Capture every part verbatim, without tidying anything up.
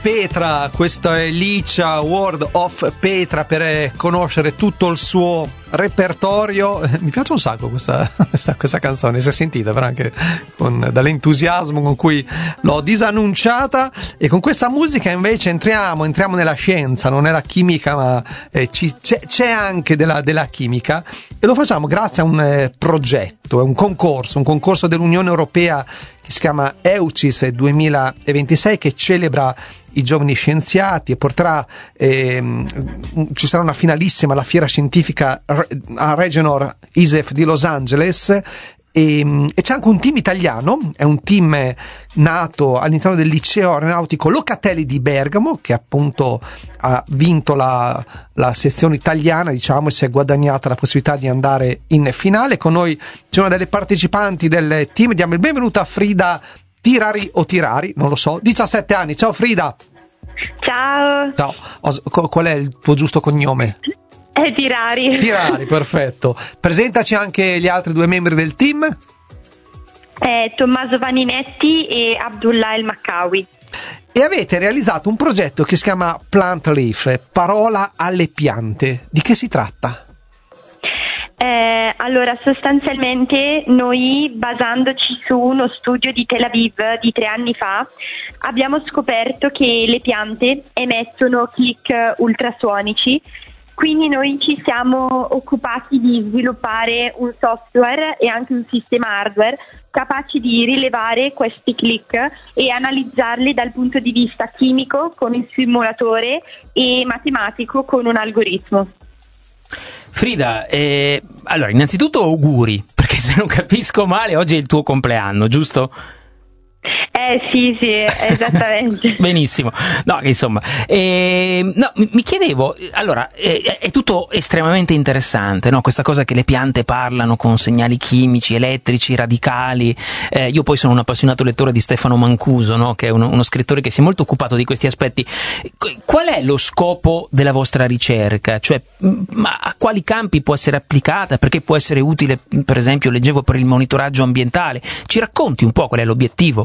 Petra, questo è Licia, World of Petra, per conoscere tutto il suo repertorio. Mi piace un sacco questa, questa, questa canzone, si è sentita però anche con, dall'entusiasmo con cui l'ho disannunciata. E con questa musica invece entriamo, entriamo nella scienza, non nella chimica, ma eh, ci, c'è, c'è anche della, della chimica, e lo facciamo grazie a un eh, progetto, un concorso, un concorso dell'Unione Europea che si chiama EUCIS duemilaventisei, che celebra i giovani scienziati e porterà ehm, ci sarà una finalissima alla fiera scientifica a Regenor I S E F di Los Angeles, e, e c'è anche un team italiano, è un team nato all'interno del liceo aeronautico Locatelli di Bergamo, che appunto ha vinto la, la sezione italiana, diciamo, e si è guadagnata la possibilità di andare in finale. Con noi c'è una delle partecipanti del team, diamo il benvenuto a Frida Tirari o Tirari, non lo so, diciassette anni. Ciao Frida. Ciao. Ciao. Qual è il tuo giusto cognome? È Tirari. Tirari, perfetto. Presentaci anche gli altri due membri del team. È Tommaso Vaninetti e Abdullah El Maccawi. E avete realizzato un progetto che si chiama Plant Leaf, parola alle piante. Di che si tratta? Eh, allora, sostanzialmente noi, basandoci su uno studio di Tel Aviv di tre anni fa, abbiamo scoperto che le piante emettono click ultrasuonici, quindi noi ci siamo occupati di sviluppare un software e anche un sistema hardware capaci di rilevare questi click e analizzarli dal punto di vista chimico con il simulatore e matematico con un algoritmo. Frida, eh, allora innanzitutto auguri, perché se non capisco male oggi è il tuo compleanno, giusto? Eh sì, sì, esattamente. Benissimo. No, insomma, eh, no, mi, mi chiedevo, allora, eh, è tutto estremamente interessante, no? Questa cosa che le piante parlano con segnali chimici, elettrici, radicali. Eh, io poi sono un appassionato lettore di Stefano Mancuso, no? Che è uno, uno scrittore che si è molto occupato di questi aspetti. Qual è lo scopo della vostra ricerca? Cioè, ma a quali campi può essere applicata? Perché può essere utile, per esempio, leggevo, per il monitoraggio ambientale. Ci racconti un po' qual è l'obiettivo?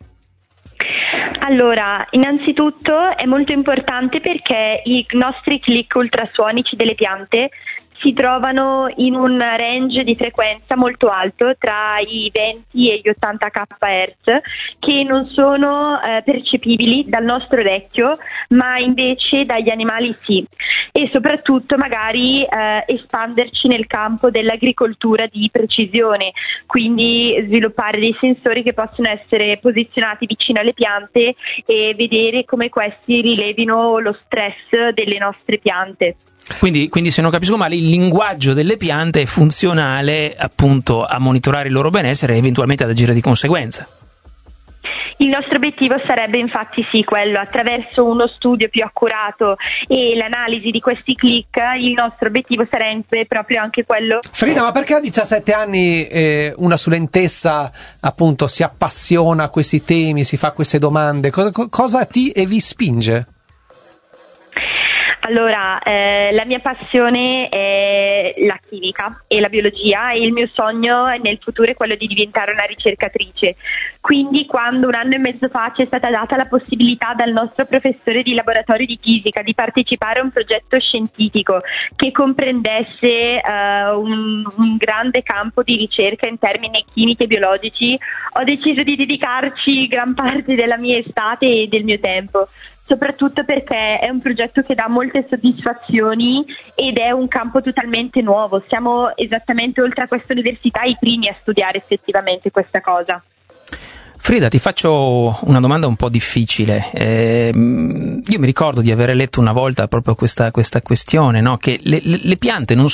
Allora, innanzitutto è molto importante perché i nostri click ultrasuonici delle piante si trovano in un range di frequenza molto alto, tra i venti e gli ottanta kilohertz, che non sono eh, percepibili dal nostro orecchio, ma invece dagli animali sì. E soprattutto magari eh, espanderci nel campo dell'agricoltura di precisione, quindi sviluppare dei sensori che possono essere posizionati vicino alle piante e vedere come questi rilevino lo stress delle nostre piante. Quindi, quindi se non capisco male, il linguaggio delle piante è funzionale appunto a monitorare il loro benessere e eventualmente ad agire di conseguenza. Il nostro obiettivo sarebbe infatti sì quello, attraverso uno studio più accurato e l'analisi di questi click, il nostro obiettivo sarebbe proprio anche quello. Frida, ma perché a diciassette anni eh, una studentessa appunto si appassiona a questi temi, si fa queste domande? Cosa, cosa ti e vi spinge? Allora, eh, la mia passione è la chimica e la biologia e il mio sogno nel futuro è quello di diventare una ricercatrice. Quindi quando un anno e mezzo fa ci è stata data la possibilità dal nostro professore di laboratorio di fisica di partecipare a un progetto scientifico che comprendesse eh, un, un grande campo di ricerca in termini chimici e biologici, ho deciso di dedicarci gran parte della mia estate e del mio tempo. Soprattutto perché è un progetto che dà molte soddisfazioni ed è un campo totalmente nuovo. Siamo esattamente, oltre a questa università, i primi a studiare effettivamente questa cosa. Frida, ti faccio una domanda un po' difficile. Eh, io mi ricordo di aver letto una volta proprio questa, questa questione, no? Che le, le piante non,